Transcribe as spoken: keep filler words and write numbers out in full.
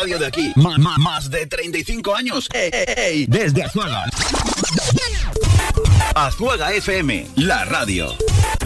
radio de aquí. Más, más, más de treinta y cinco años. Ey, ey, ey. Desde Azuaga. Azuaga F M, la radio.